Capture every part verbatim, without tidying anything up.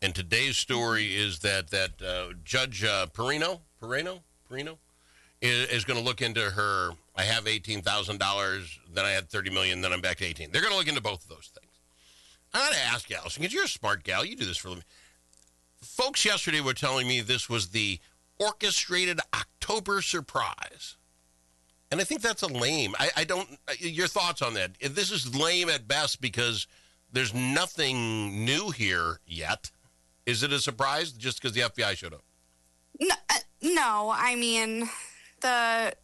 And today's story is that that uh, Judge uh, Perino, Perino, Perino, is, is going to look into her. I have eighteen thousand dollars, then I had thirty million dollars, then I'm back to eighteen. They're going to look into both of those things. I got to ask you, Allison, because you're a smart gal. You do this for a living. Folks yesterday were telling me this was the orchestrated October surprise. And I think that's a lame. I, I don't, your thoughts on that? If this is lame at best because there's nothing new here yet. Is it a surprise just because the F B I showed up? No, uh, no, I mean, the,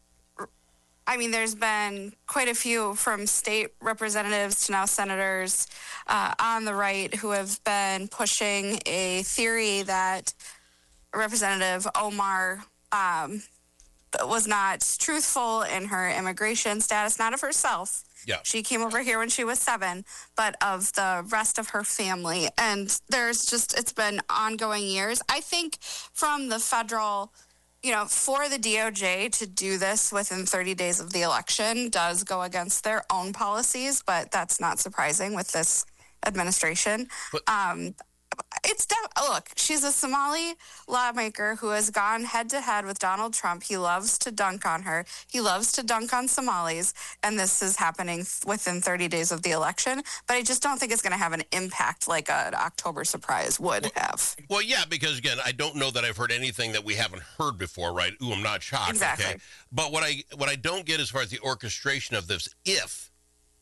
I mean, there's been quite a few from state representatives to now senators uh, on the right who have been pushing a theory that Representative Omar um, was not truthful in her immigration status, not of herself. Yeah. She came over here when she was seven, but of the rest of her family. And there's just, it's been ongoing years. I think from the federal, you know, for the D O J to do this within thirty days of the election does go against their own policies, but that's not surprising with this administration. But, um, It's def- look, she's a Somali lawmaker who has gone head to head with Donald Trump. He loves to dunk on her. He loves to dunk on Somalis, and this is happening th- within thirty days of the election. But I just don't think it's going to have an impact like an October surprise would well, have. Well, yeah, because again, I don't know that I've heard anything that we haven't heard before, right? Ooh, I'm not shocked. Exactly. Okay? But what I what I don't get as far as the orchestration of this, if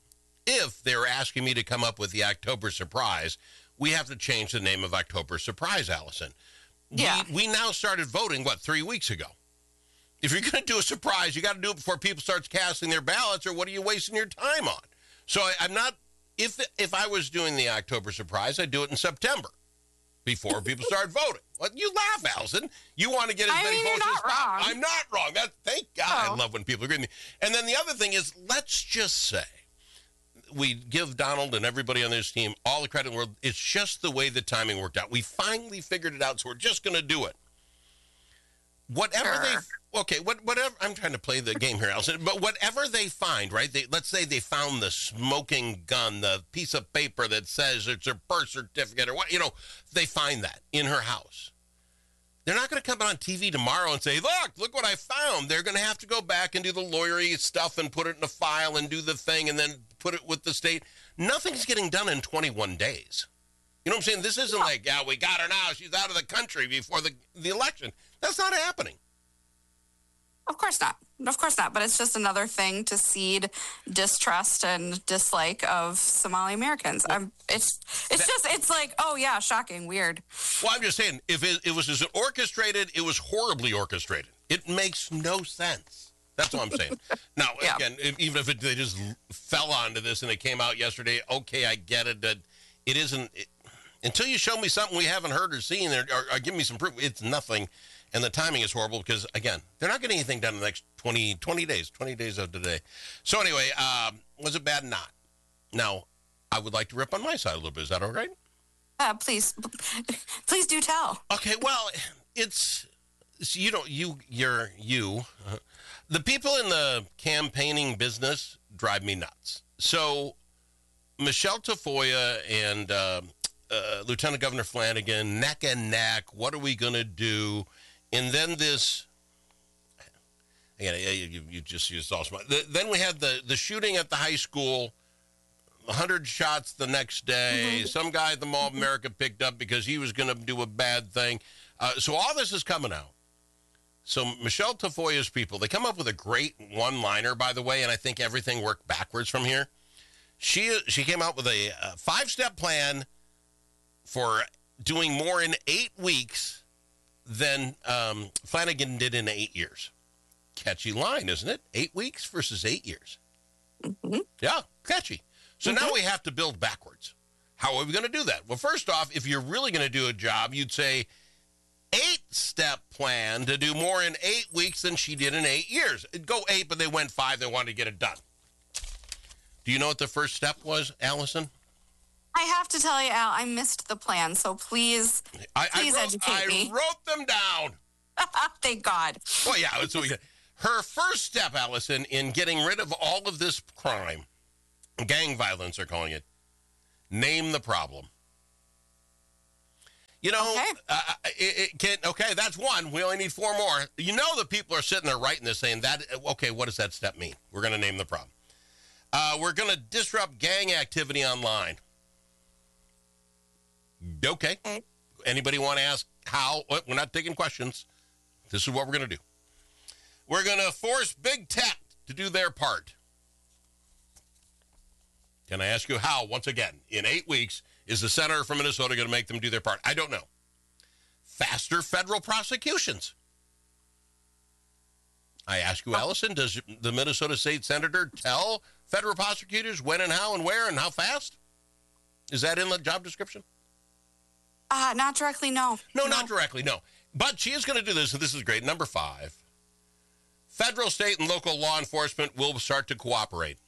if they're asking me to come up with the October surprise, we have to change the name of October Surprise, Allison. Yeah. We, we now started voting, what, three weeks ago? If you're going to do a surprise, you got to do it before people start casting their ballots, or what are you wasting your time on? So I, I'm not, if if I was doing the October Surprise, I'd do it in September before people start voting. Well, you laugh, Allison. You want to get as I many mean, you're votes as not possible. wrong. I'm not wrong. That, thank God. I Oh. love when people agree with me. And then the other thing is, let's just say, we give Donald and everybody on this team all the credit in the world. It's just the way the timing worked out. We finally figured it out, so we're just going to do it. Whatever Sure. they, okay, what, whatever, I'm trying to play the game here, Allison, but whatever they find, right, they, let's say they found the smoking gun, the piece of paper that says it's her birth certificate or what, you know, they find that in her house. They're not going to come on T V tomorrow and say, look, look what I found. They're going to have to go back and do the lawyery stuff and put it in a file and do the thing and then put it with the state. Nothing's getting done in twenty-one days. You know what I'm saying? This isn't like, yeah, we got her now. She's out of the country before the, the election. That's not happening. Of course not. Of course not. But it's just another thing to seed distrust and dislike of Somali Americans. I'm, it's it's That- just, it's like, oh, yeah, shocking, weird. Well, I'm just saying, if it, it was as orchestrated, it was horribly orchestrated. It makes no sense. That's all I'm saying. Now, Yeah. again, if, even if it, they just fell onto this and it came out yesterday, okay, I get it. That it isn't, it, until you show me something we haven't heard or seen or, or, or give me some proof, it's nothing. And the timing is horrible because, again, they're not getting anything done in the next twenty, twenty days, twenty days of today. So anyway, um, was it bad? Not. Now, I would like to rip on my side a little bit. Is that all right? Uh, please, please do tell. Okay, well, it's, it's you know, you, you're, you, uh, the people in the campaigning business drive me nuts. So Michelle Tafoya and uh, uh, Lieutenant Governor Flanagan, neck and neck, what are we going to do? And then this, again, you, you just used all smart. The, then we had the, the shooting at the high school, one hundred shots the next day. Mm-hmm. Some guy at the Mall of America picked up because he was going to do a bad thing. Uh, so all this is coming out. So Michelle Tafoya's people, they come up with a great one-liner, by the way, and I think everything worked backwards from here. She she came out with a, a five-step plan for doing more in eight weeks than um, Flanagan did in eight years. Catchy line, isn't it? Eight weeks versus eight years. Mm-hmm. Yeah, catchy. So Mm-hmm. now we have to build backwards. How are we going to do that? Well, first off, if you're really going to do a job, you'd say eight-step plan to do more in eight weeks than she did in eight years. It'd go eight, but they went five. They wanted to get it done. Do you know what the first step was, Allison? I have to tell you, Al, I missed the plan, so please, I, please I wrote, educate I me. wrote them down. Thank God. Well, yeah. So we, her first step, Allison, in getting rid of all of this crime, gang violence, they're calling it, name the problem. You know, Okay. uh, it, it can, okay, that's one. We only need four more. You know the people are sitting there writing this saying, that. okay, what does that step mean? We're going to name the problem. Uh, we're going to disrupt gang activity online. Okay. Okay. Anybody want to ask how? We're not taking questions. This is what we're going to do. We're going to force big tech to do their part. Can I ask you how, once again, in eight weeks, is the senator from Minnesota going to make them do their part? I don't know. Faster federal prosecutions. I ask you, Allison, does the Minnesota state senator tell federal prosecutors when and how and where and how fast? Is that in the job description? Uh, not directly, no. No, no. Not directly, no. But she is going to do this, and this is great. Number five, federal, state, and local law enforcement will start to cooperate.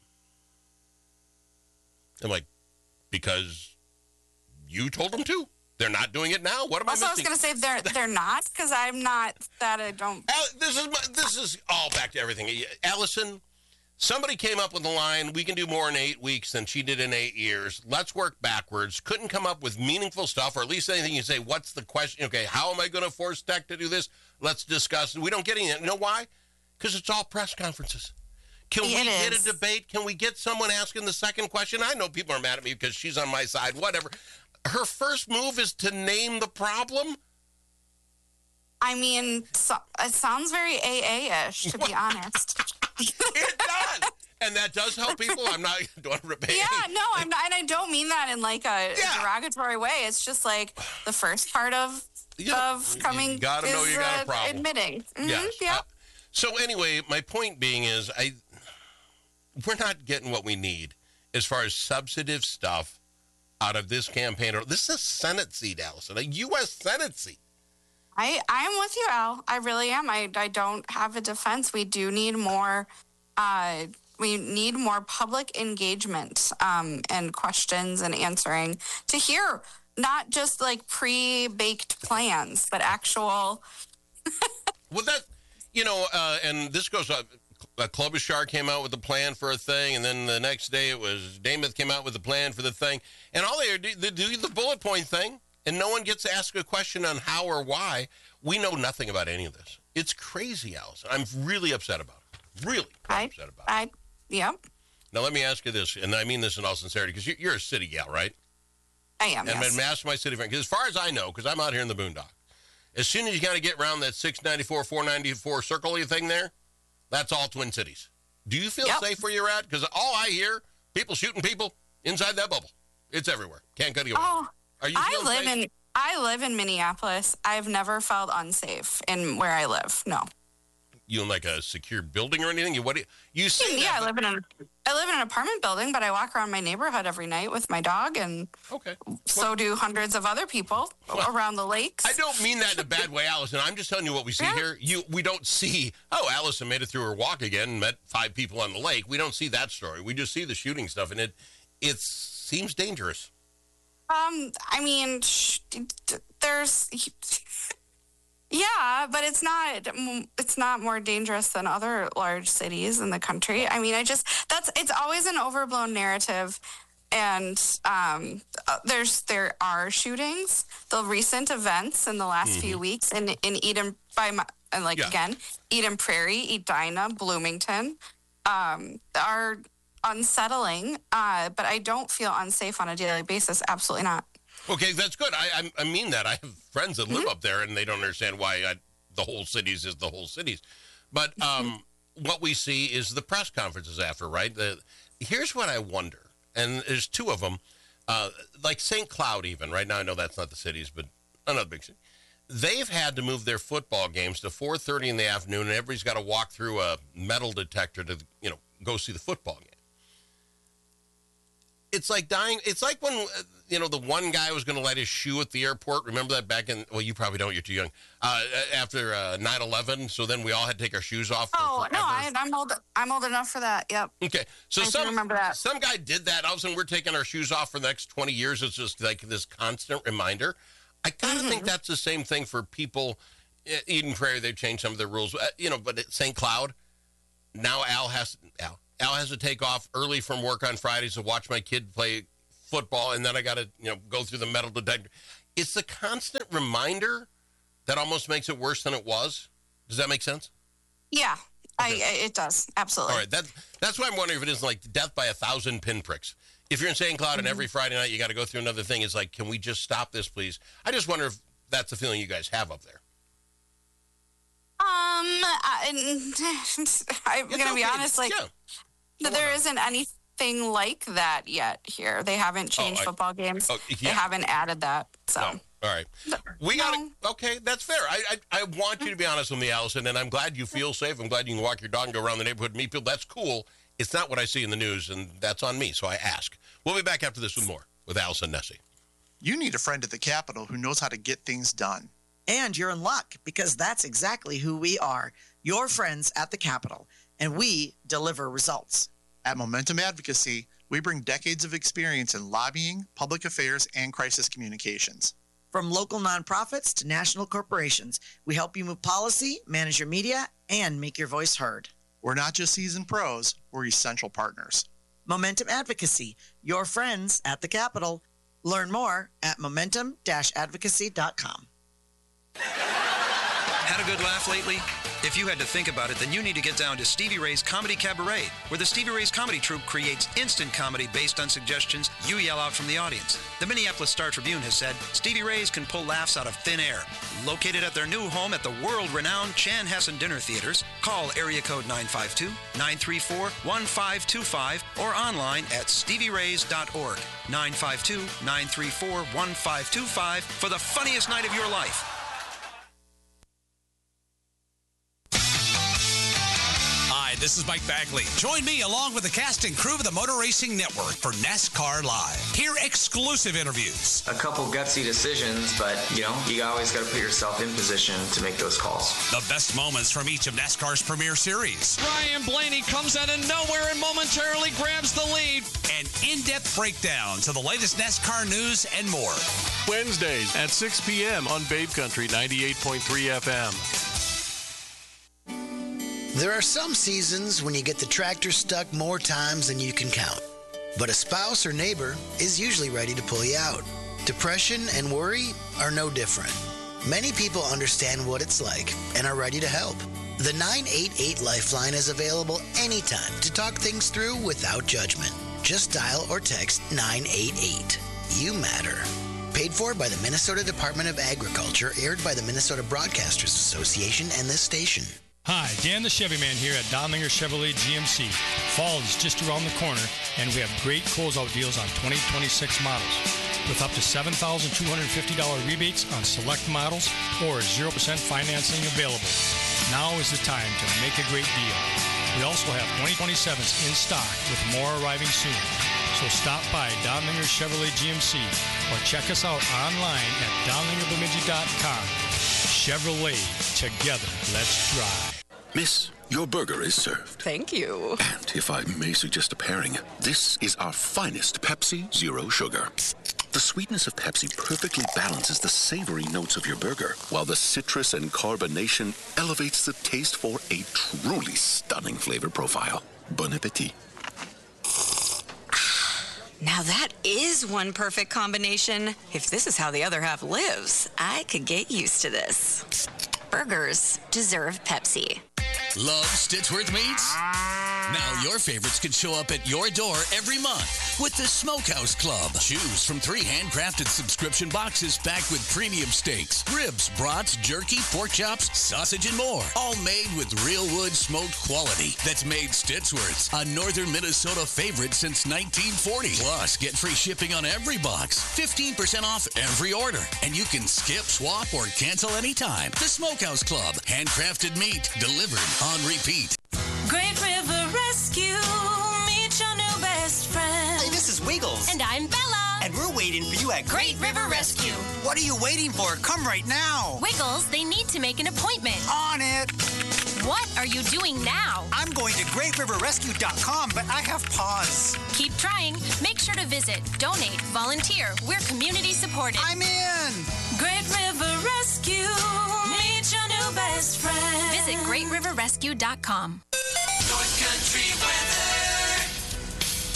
I'm like, because you told them to. They're not doing it now. What am also, I missing? I was going to say they're they're not, because I'm not that I don't. Al- this is this is all back to everything. Allison, somebody came up with the line, we can do more in eight weeks than she did in eight years. Let's work backwards. Couldn't come up with meaningful stuff, or at least anything you say, what's the question? Okay, how am I going to force tech to do this? Let's discuss. We don't get any. You know why? Because it's all press conferences. Can we It get is. a debate? Can we get someone asking the second question? I know people are mad at me because she's on my side, whatever. Her first move is to name the problem. I mean, so, it sounds very A A-ish, to be honest. It does. And that does help people. I'm not doing debate. Yeah, no, I'm not, and I don't mean that in like a Yeah. derogatory way. It's just like the first part of Yeah. of You- coming you gotta is know you got a uh, problem. admitting. Mhm, Yes. yeah. Uh, so anyway, my point being is, I we're not getting what we need as far as substantive stuff out of this campaign. This is a Senate seat, Allison, a U S Senate seat. I I'm with you, Al. I really am. I I don't have a defense. We do need more. Uh, we need more public engagement um, and questions and answering to hear not just like pre-baked plans, but actual. Well, that, you know, uh, and this goes up. Uh, Klobuchar came out with a plan for a thing, and then the next day it was Namath came out with a plan for the thing. And all they do, they do the bullet point thing, and no one gets to ask a question on how or why. We know nothing about any of this. It's crazy, Allison. I'm really upset about it. Really I upset about it. I yep. Now, let me ask you this, and I mean this in all sincerity, because you're a city gal, right? I am. And Yes. been asked my city friend, because as far as I know, because I'm out here in the boondock, as soon as you got to get around that six ninety-four, four ninety-four circle thing there, that's all Twin Cities. Do you feel Yep. safe where you're at? Because all I hear, people shooting people inside that bubble. It's everywhere. Can't cut you away. Oh, Are you I feeling live safe? in I live in Minneapolis. I've never felt unsafe in where I live. No. You in like a secure building or anything? You what? Do you, you say Yeah, that, I live in an I live in an apartment building, but I walk around my neighborhood every night with my dog, and but- okay. so do hundreds of other people Well, around the lakes. I don't mean that in a bad way, Allison. I'm just telling you what we see Yeah. here. You, we don't see, oh, Allison made it through her walk again and met five people on the lake. We don't see that story. We just see the shooting stuff, and it it seems dangerous. Um, I mean, sh- d- d- there's, yeah, but it's not. It's not more dangerous than other large cities in the country. I mean, I just that's it's always an overblown narrative, and um, uh, there's there are shootings. The recent events in the last few weeks in in Eden by my, and like Yeah. again, Eden Prairie, Edina, Bloomington, um, are unsettling, uh, but I don't feel unsafe on a daily basis. Absolutely not. Okay, that's good. I I, I mean that. I have friends that live Mm-hmm. up there, and they don't understand why I, the whole cities is the whole cities. But um, what we see is the press conferences after, right? The, here's what I wonder, and there's two of them, uh, like Saint Cloud even. Right now, I know that's not the cities, but another big city. They've had to move their football games to four thirty in the afternoon, and everybody's got to walk through a metal detector to, you know, go see the football game. It's like dying. It's like when, uh, you know, the one guy was going to light his shoe at the airport. Remember that back in, well, you probably don't. You're too young. Uh, after uh, nine eleven. So then we all had to take our shoes off. For Oh no, forever. I, I'm old. I'm old enough for that. Yep. Okay. So I do some, remember that. some guy did that. All of a sudden we're taking our shoes off for the next twenty years. It's just like this constant reminder. I kind of Mm-hmm. think that's the same thing for people. uh, Eden Prairie, they've changed some of their rules. Uh, you know, but at Saint Cloud, now Al has, Al, Al has to take off early from work on Fridays to watch my kid play football, and then I got to, you know, go through the metal detector. It's the constant reminder that almost makes it worse than it was. Does that make sense? Yeah, Okay. I, it does. Absolutely. All right. That, that's why I'm wondering if it isn't like death by a thousand pinpricks. If you're in Saint Cloud mm-hmm. and every Friday night you got to go through another thing, it's like, can we just stop this, please? I just wonder if that's the feeling you guys have up there. Um, I, I'm going to okay. be honest, like, yeah. there isn't anything like that yet here. They haven't changed oh, I, football games. Oh, yeah. They haven't added that, so. No. All right. We got to, okay, that's fair. I, I I want you to be honest with me, Allison, and I'm glad you feel safe. I'm glad you can walk your dog and go around the neighborhood and meet people. That's cool. It's not what I see in the news, and that's on me, so I ask. We'll be back after this with more with Allison Nessie. You need a friend at the Capitol who knows how to get things done. And you're in luck, because that's exactly who we are, your friends at the Capitol, and we deliver results. At Momentum Advocacy, we bring decades of experience in lobbying, public affairs, and crisis communications. From local nonprofits to national corporations, we help you move policy, manage your media, and make your voice heard. We're not just seasoned pros, we're essential partners. Momentum Advocacy, your friends at the Capitol. Learn more at momentum dash advocacy dot com. Had a good laugh lately? If you had to think about it, then you need to get down to Stevie Ray's Comedy Cabaret, where the Stevie Ray's Comedy Troupe creates instant comedy based on suggestions you yell out from the audience. The Minneapolis Star-Tribune has said Stevie Ray's can pull laughs out of thin air. Located at their new home at the world-renowned Chanhassen Dinner Theaters, call area code nine five two, nine three four, one five two five or online at stevie rays dot org. nine five two, nine three four, one five two five for the funniest night of your life. This is Mike Bagley. Join me along with the cast and crew of the Motor Racing Network for NASCAR Live. Hear exclusive interviews. A couple gutsy decisions, but, you know, you always got to put yourself in position to make those calls. The best moments from each of NASCAR's premier series. Ryan Blaney comes out of nowhere and momentarily grabs the lead. An in-depth breakdown to the latest NASCAR news and more. Wednesdays at six p.m. on Babe Country ninety-eight point three F M. There are some seasons when you get the tractor stuck more times than you can count. But a spouse or neighbor is usually ready to pull you out. Depression and worry are no different. Many people understand what it's like and are ready to help. The nine eight eight Lifeline is available anytime to talk things through without judgment. Just dial or text nine eight eight. You matter. Paid for by the Minnesota Department of Agriculture, aired by the Minnesota Broadcasters Association and this station. Hi, Dan the Chevy Man here at Donlinger Chevrolet G M C. Fall is just around the corner, and we have great closeout deals on twenty twenty-six models. With up to seven thousand two hundred fifty dollars rebates on select models or zero percent financing available. Now is the time to make a great deal. We also have twenty twenty-sevens in stock with more arriving soon. So stop by Donlinger Chevrolet G M C or check us out online at donlinger bemidji dot com. Chevrolet, together, let's drive. Miss, your burger is served. Thank you. And if I may suggest a pairing, this is our finest Pepsi Zero Sugar. The sweetness of Pepsi perfectly balances the savory notes of your burger, while the citrus and carbonation elevates the taste for a truly stunning flavor profile. Bon appetit. Now that is one perfect combination. If this is how the other half lives, I could get used to this. Burgers deserve Pepsi. Love Stitchworth Meats? Now your favorites can show up at your door every month with the Smokehouse Club. Choose from three handcrafted subscription boxes packed with premium steaks, ribs, brats, jerky, pork chops, sausage, and more. All made with real wood smoked quality that's made Stitchworth's a northern Minnesota favorite since nineteen forty. Plus, get free shipping on every box, fifteen percent off every order, and you can skip, swap, or cancel anytime. The Smokehouse Club. Handcrafted meat delivered on repeat. Great River Rescue, meet your new best friend. Hey, this is Wiggles. And I'm Bella. And we're waiting for you at Great River Rescue. What are you waiting for? Come right now. Wiggles, they need to make an appointment. On it. What are you doing now? I'm going to great river rescue dot com, but I have pause. Keep trying. Make sure to visit, donate, volunteer. We're community supported. I'm in. Great River Rescue, meet your new best friend. Visit great river rescue dot com. North Country weather.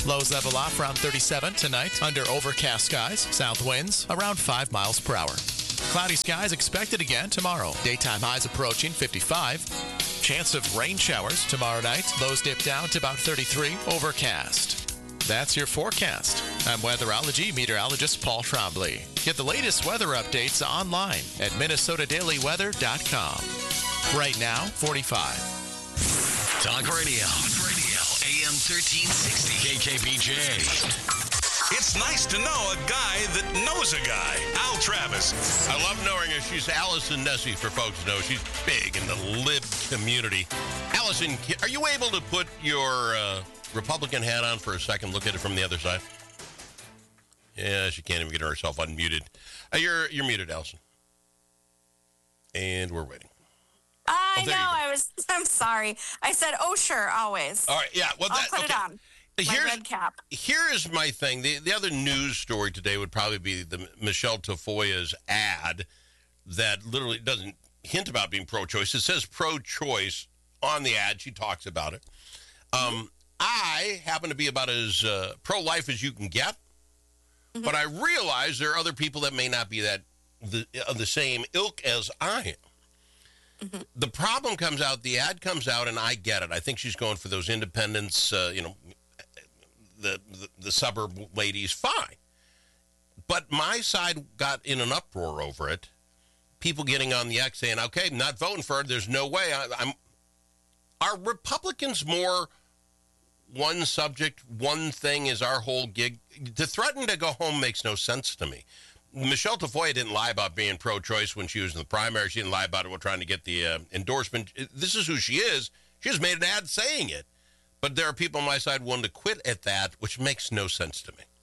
Lows level off around thirty-seven tonight under overcast skies. South winds around five miles per hour. Cloudy skies expected again tomorrow. Daytime highs approaching fifty-five. Chance of rain showers tomorrow night. Lows dip down to about thirty-three. Overcast. That's your forecast. I'm weatherology meteorologist Paul Trombley. Get the latest weather updates online at minnesota daily weather dot com. Right now, forty-five. Talk radio. Talk radio. A M thirteen sixty. K K B J. It's nice to know a guy that knows a guy. Al Travis. I love knowing her. She's Allison Nessie, for folks to know. She's big in the lib community. Allison, are you able to put your uh, Republican hat on for a second? Look at it from the other side. Yeah, she can't even get herself unmuted. Uh, you're you're muted, Allison. And we're waiting. I oh, know. I was. I'm sorry. I said, "Oh, sure, always." All right. Yeah. Well, I'll that, put okay. it on. My Here's, red cap. Here is my thing. The the other news story today would probably be the Michelle Tafoya's ad that literally doesn't hint about being pro-choice. It says pro-choice on the ad. She talks about it. Um, I happen to be about as uh, pro-life as you can get, mm-hmm. but I realize there are other people that may not be that the, of the same ilk as I am. Mm-hmm. The problem comes out, the ad comes out, and I get it. I think she's going for those independents, uh, you know, the, the, the suburb ladies, fine. But my side got in an uproar over it. People getting on the X saying, okay, I'm not voting for it. There's no way. I, I'm. Are Republicans more one subject, one thing is our whole gig? To threaten to go home makes no sense to me. Michelle Tafoya didn't lie about being pro-choice when she was in the primary. She didn't lie about it while trying to get the uh, endorsement. This is who she is. She just made an ad saying it. But there are people on my side willing to quit at that, which makes no sense to me.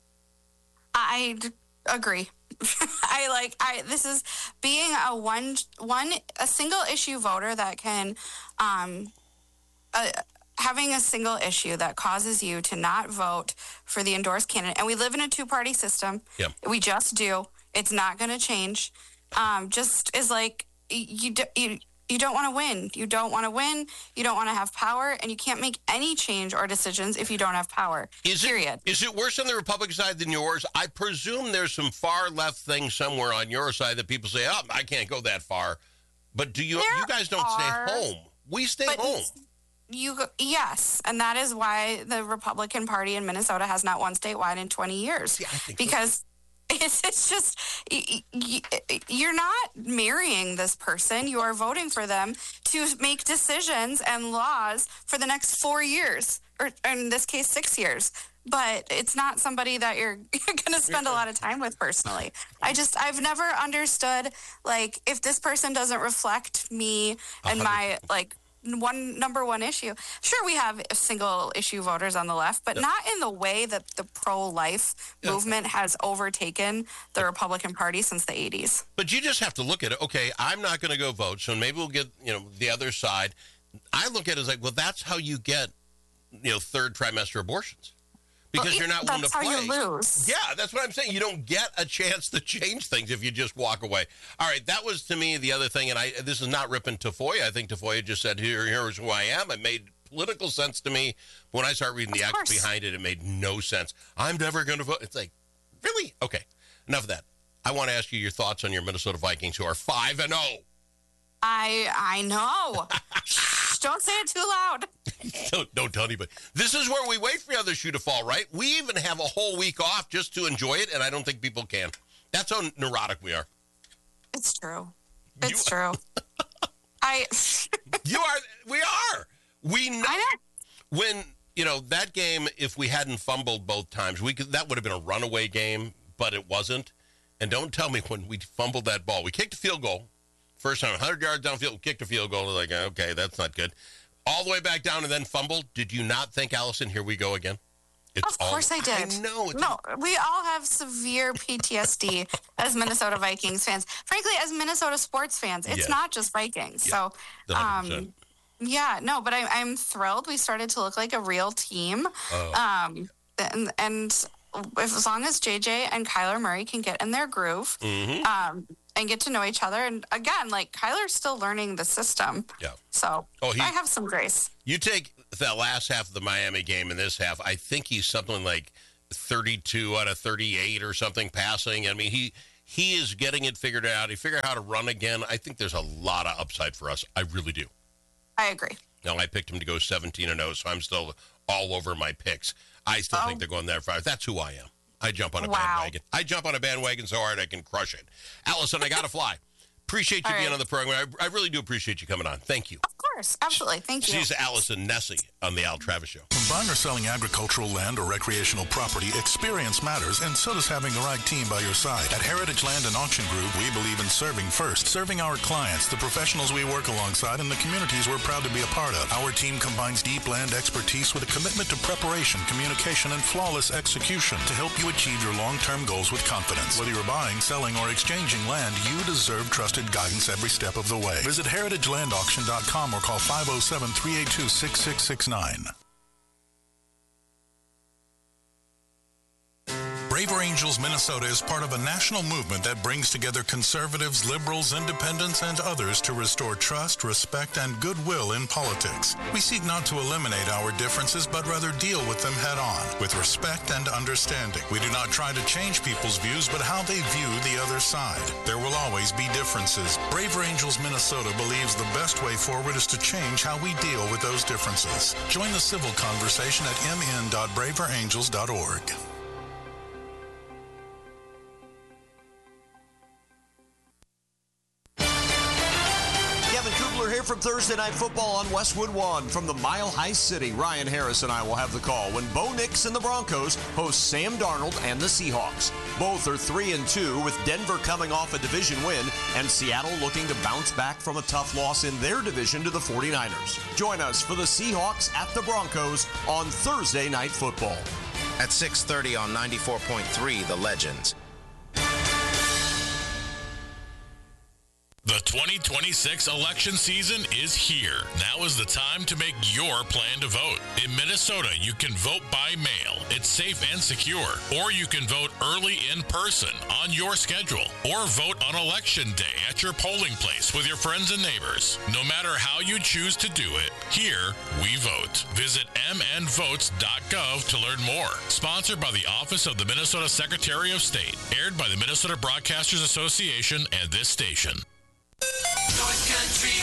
I d- agree. I like, I, this is being a one, one, a single issue voter that can, um, uh, having a single issue that causes you to not vote for the endorsed candidate. And we live in a two-party system. Yeah. We just do. It's not going to change. Um, just is like, you, do, you, you don't want to win. You don't want to win. You don't want to have power, and you can't make any change or decisions if you don't have power. Is period. It, is it worse on the Republican side than yours? I presume there's some far left thing somewhere on your side that people say, oh, I can't go that far. But do you? There you guys don't are, stay home. We stay but home. You go, yes, and that is why the Republican Party in Minnesota has not won statewide in twenty years. Yeah, I think because. So. It's, it's just, you're not marrying this person. You are voting for them to make decisions and laws for the next four years, or in this case, six years. But it's not somebody that you're, you're going to spend a lot of time with personally. I just, I've never understood, like, if this person doesn't reflect me and my, like, one number one issue. Sure, we have single issue voters on the left, but yep. not in the way that the pro-life yep. movement has overtaken the Republican Party since the eighties. But you just have to look at it. Okay, I'm not going to go vote, so maybe we'll get, you know, the other side. I look at it as like, well, that's how you get, you know, third trimester abortions. Because well, you're not willing to play. That's how you lose. Yeah, that's what I'm saying. You don't get a chance to change things if you just walk away. All right, that was, to me, the other thing, and I this is not ripping Tafoya. I think Tafoya just said, here, here's who I am. It made political sense to me. When I start reading the act behind it, it made no sense. I'm never going to vote. It's like, really? Okay, enough of that. I want to ask you your thoughts on your Minnesota Vikings, who are five and oh. I I know. Don't say it too loud. don't, don't tell anybody. This is where we wait for the other shoe to fall, right? We even have a whole week off just to enjoy it, and I don't think people can. That's how neurotic we are. It's true. It's you, true. I. you are. We are. We know. I know. When, you know, that game, if we hadn't fumbled both times, we could, that would have been a runaway game, but it wasn't. And don't tell me when we fumbled that ball. We kicked a field goal. First time, one hundred yards downfield, kicked a field goal. Like, okay, that's not good. All the way back down and then fumbled. Did you not think, Allison, here we go again? It's of course all, I did. I know. No, we all have severe P T S D as Minnesota Vikings fans. Frankly, as Minnesota sports fans, it's yeah. not just Vikings. Yeah, so, um, yeah, no, but I, I'm thrilled. We started to look like a real team. Oh. Um, and, and if, as long as J J and Kyler Murray can get in their groove Mm-hmm. um, and get to know each other. And again, like Kyler's still learning the system. Yeah. So Oh, he- I have some grace. You take that last half of the Miami game and this half, I think he's something like thirty-two out of thirty-eight or something passing. I mean, he he is getting it figured out. He figured out how to run again. I think there's a lot of upside for us. I really do. I agree. Now, I picked him to go seventeen and oh, so I'm still all over my picks. I still Oh. think they're going there far. That's who I am. I jump on a Wow. bandwagon. I jump on a bandwagon so hard I can crush it. Allison, I got to fly. Appreciate you All being right. on the program. I, I really do appreciate you coming on. Thank you. Of course. Absolutely. Thank you. She's Allison Nessie on the Al Travis Show. When buying or selling agricultural land or recreational property, experience matters, and so does having the right team by your side. At Heritage Land and Auction Group, we believe in serving first, serving our clients, the professionals we work alongside, and the communities we're proud to be a part of. Our team combines deep land expertise with a commitment to preparation, communication, and flawless execution to help you achieve your long-term goals with confidence. Whether you're buying, selling, or exchanging land, you deserve trusted guidance every step of the way. Visit heritage land auction dot com or call five oh seven, three eight two, six six six nine. Braver Angels Minnesota is part of a national movement that brings together conservatives, liberals, independents, and others to restore trust, respect, and goodwill in politics. We seek not to eliminate our differences, but rather deal with them head on, with respect and understanding. We do not try to change people's views, but how they view the other side. There will always be differences. Braver Angels Minnesota believes the best way forward is to change how we deal with those differences. Join the civil conversation at m n dot braver angels dot org. Kevin Kubler here from Thursday Night Football on Westwood One. From the Mile High City, Ryan Harris and I will have the call when Bo Nix and the Broncos host Sam Darnold and the Seahawks. Both are three and two, with Denver coming off a division win and Seattle looking to bounce back from a tough loss in their division to the forty-niners. Join us for the Seahawks at the Broncos on Thursday Night Football. At six thirty on ninety-four point three, The Legends. The twenty twenty-six election season is here. Now is the time to make your plan to vote. In Minnesota, you can vote by mail. It's safe and secure. Or you can vote early in person on your schedule. Or vote on election day at your polling place with your friends and neighbors. No matter how you choose to do it, here we vote. Visit m n votes dot gov to learn more. Sponsored by the Office of the Minnesota Secretary of State. Aired by the Minnesota Broadcasters Association and this station. North Country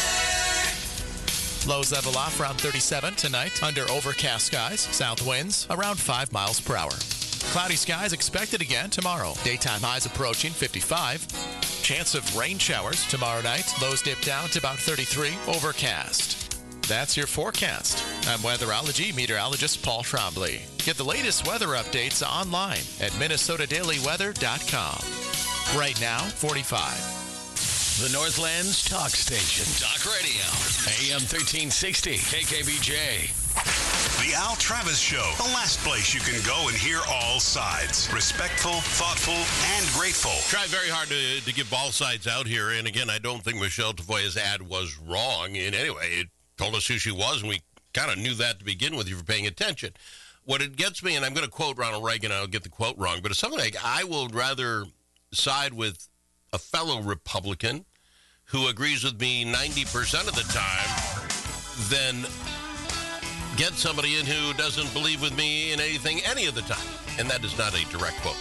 weather. Lows level off around thirty-seven tonight under overcast skies. South winds around five miles per hour. Cloudy skies expected again tomorrow. Daytime highs approaching fifty-five. Chance of rain showers tomorrow night. Lows dip down to about thirty-three. Overcast. That's your forecast. I'm weatherology meteorologist Paul Trombley. Get the latest weather updates online at minnesota daily weather dot com. Right now, forty-five. The Northland's talk station. Talk radio. A M thirteen sixty. K K B J. The Al Travis Show, the last place you can go and hear all sides. Respectful, thoughtful, and grateful. Try very hard to, to give all sides out here. And again, I don't think Michelle Tafoya's ad was wrong in any way. It told us who she was, and we kind of knew that to begin with if you're paying attention. What it gets me, and I'm going to quote Ronald Reagan, I'll get the quote wrong, but it's something like, I will rather side with a fellow Republican who agrees with me ninety percent of the time than get somebody in who doesn't believe with me in anything any of the time. And that is not a direct quote.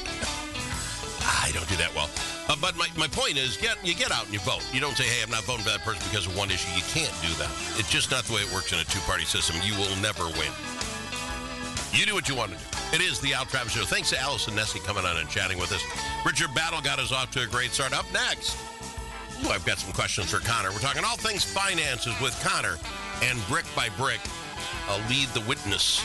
I don't do that well. Uh, but my, my point is, get you get out and you vote. You don't say, hey, I'm not voting for that person because of one issue. You can't do that. It's just not the way it works in a two-party system. You will never win. You do what you want to do. It is the Al Travis Show. Thanks to Allison Nessie coming on and chatting with us. Richard Battle got us off to a great start. Up next, ooh, I've got some questions for Connor. We're talking all things finances with Connor and Brick by Brick. I'll lead the witness.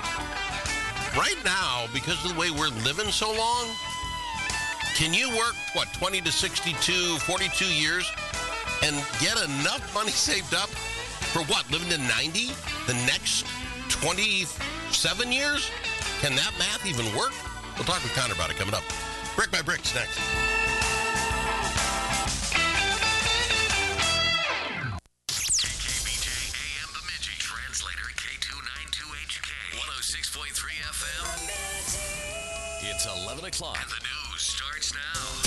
Right now, because of the way we're living so long, can you work, what, twenty to sixty-two, forty-two years and get enough money saved up for what, living to ninety? The next twenty-seven years? Can that math even work? We'll talk with Connor about it coming up. Brick by Brick's next. Translator K two ninety-two H K one oh six point three F M. o'clock. And the news starts now.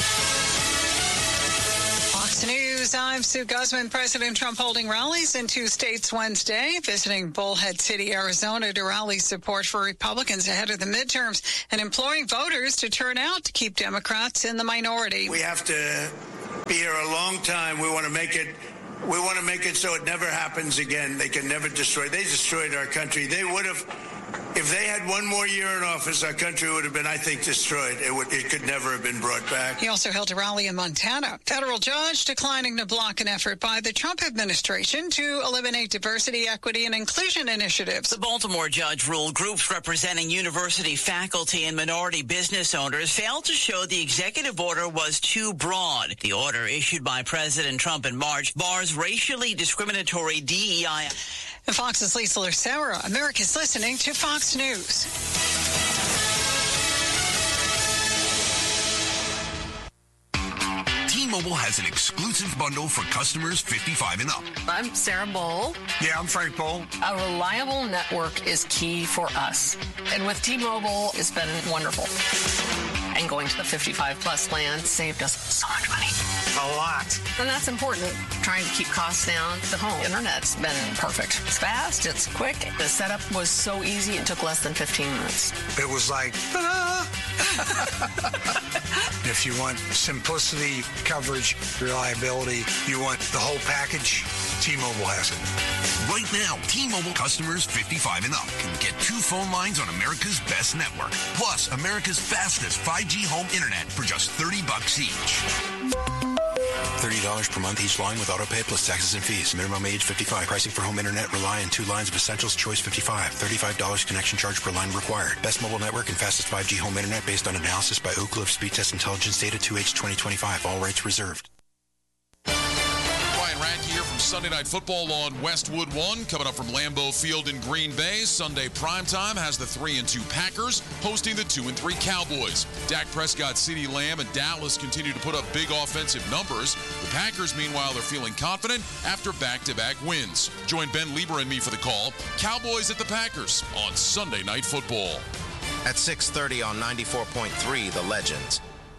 Fox News, I'm Sue Guzman. President Trump holding rallies in two states Wednesday, visiting Bullhead City, Arizona to rally support for Republicans ahead of the midterms and imploring voters to turn out to keep Democrats in the minority. We have to be here a long time. We want to make it we want to make it so it never happens again. They can never destroy. They destroyed our country. They would have If they had one more year in office, our country would have been, I think, destroyed. It would, it could never have been brought back. He also held a rally in Montana. Federal judge declining to block an effort by the Trump administration to eliminate diversity, equity, and inclusion initiatives. The Baltimore judge ruled groups representing university faculty and minority business owners failed to show the executive order was too broad. The order issued by President Trump in March bars racially discriminatory D E I. And Fox's Lisa Lucero, America's listening to Fox News. T-Mobile has an exclusive bundle for customers fifty-five and up. I'm Sarah Bowl. Yeah, I'm Frank Bowl. A reliable network is key for us. And with T-Mobile, it's been wonderful. And going to the fifty-five plus plan saved us so much money. A lot. And that's important. Trying to keep costs down. The home internet's been perfect. It's fast. It's quick. The setup was so easy. It took less than fifteen minutes. It was like, ah. If you want simplicity, coverage, reliability, you want the whole package, T-Mobile has it. Right now, T-Mobile customers fifty-five and up can get two phone lines on America's best network, plus America's fastest five G home internet for just thirty bucks each. thirty dollars per month each line with autopay plus taxes and fees. Minimum age fifty-five. Pricing for home internet rely on two lines of Essentials Choice fifty-five. thirty-five dollars connection charge per line required. Best mobile network and fastest five G home internet based on analysis by Oak Cliff Speed Test Intelligence Data two H twenty twenty-five. All rights reserved. Ryan Radke here from Sunday Night Football on Westwood One. Coming up from Lambeau Field in Green Bay. Sunday primetime has the three and two Packers hosting the two and three Cowboys. Dak Prescott, CeeDee Lamb, and Dallas continue to put up big offensive numbers. The Packers, meanwhile, are feeling confident after back-to-back wins. Join Ben Lieber and me for the call. Cowboys at the Packers on Sunday Night Football. At six thirty on ninety-four point three, The Legends.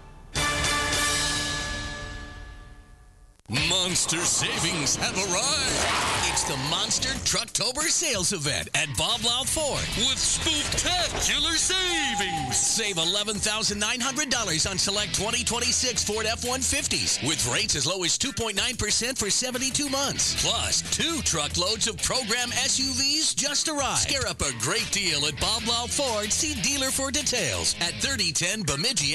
Monster savings have arrived. It's the Monster Trucktober sales event at Bob Louth Ford with spectacular savings. Save eleven thousand nine hundred dollars on select twenty twenty-six Ford F one fifties with rates as low as two point nine percent for seventy-two months. Plus, two truckloads of program S U Vs just arrived. Scare up a great deal at Bob Louth Ford. See dealer for details at thirty ten Bemidji